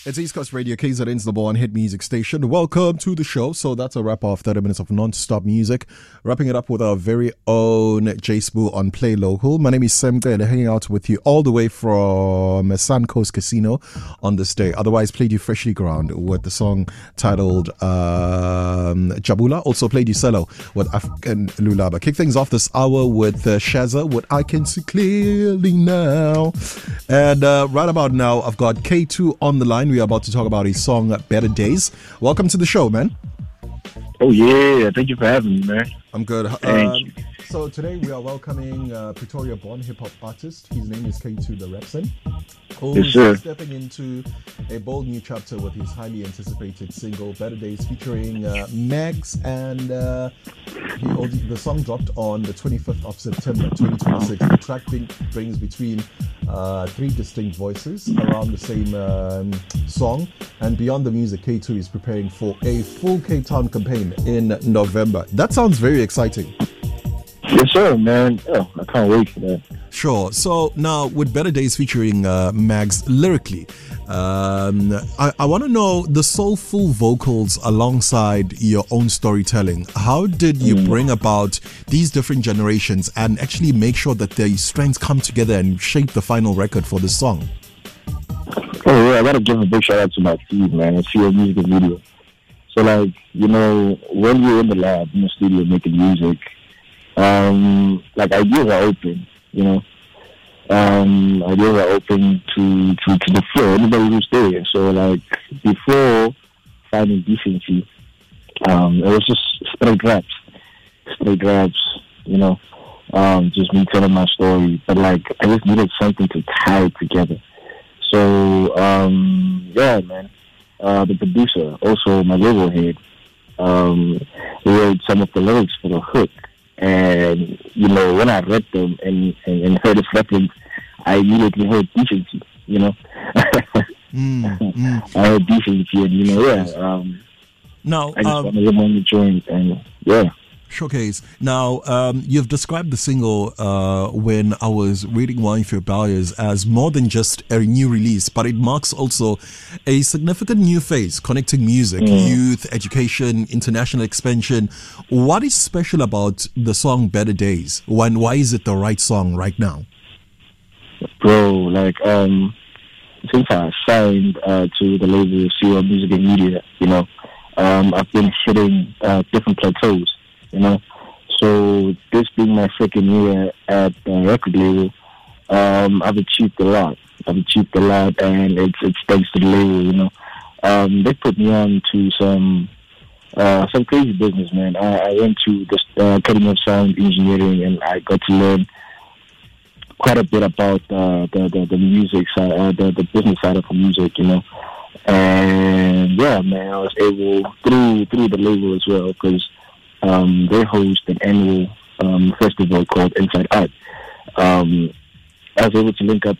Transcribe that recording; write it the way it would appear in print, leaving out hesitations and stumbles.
It's East Coast Radio, KZN's number one hit music station. Welcome to the show. So that's a wrap of 30 minutes of non-stop music. Wrapping it up with our very own J Spoo on Play Local. My name is Sam and hanging out with you all the way from Suncoast Casino on this day. Otherwise, played you freshly ground with the song titled Jabula. Also played you Cello with African Lulaba. Kick things off this hour with Shazza with I Can See Clearly Now. And right about now, I've got K2 on the line. We are about to talk about his song Better Days. Welcome to the show, man. Oh yeah, thank you for having me, man. I'm good. Thank you. So today we are welcoming Pretoria-born hip-hop artist. His name is K2 the Repson, who's stepping into a bold new chapter with his highly anticipated single Better Days featuring Mags, and the song dropped on the 25th of September 2026. The track brings between three distinct voices around the same song, and beyond the music, K2 is preparing for a full Cape Town campaign in November. That sounds very exciting. Yes, sir, man. Oh, I can't wait for that. Sure. So now with Better Days featuring Mags lyrically, I want to know the soulful vocals alongside your own storytelling. How did you bring about these different generations and actually make sure that their strengths come together and shape the final record for the song? Oh, yeah, I got to give a big shout out to my team, man. I see a music video. So, like, you know, when you're in the lab, in the studio making music, like ideas are open, you know. Ideas are open to the floor, anybody who's there. So like before finding decency, it was just straight raps, you know, just me telling my story. But like I just needed something to tie it together. So yeah, man. The producer, also my label head, he wrote some of the lyrics for the hook. And, you know, when I read them and heard it reference, I immediately heard decency, you know. I heard decency and, you know, yeah. Now, I just want to live on the joint and, yeah. Showcase. Now, you've described the single when I was reading one of your bios as more than just a new release, but it marks also a significant new phase connecting music, youth, education, international expansion. What is special about the song Better Days? Why is it the right song right now? Bro, like, since I signed to the label CL Music and Media, you know, I've been hitting different plateaus. You know, so this being my second year at the record label, I've achieved a lot. And it's thanks to the label. You know, they put me on to some crazy business, man. I went to the Academy of Sound Engineering, and I got to learn quite a bit about the music side, the business side of the music. You know, and yeah, man, I was able through the label as well because. They host an annual festival called Inside Art. I was able to link up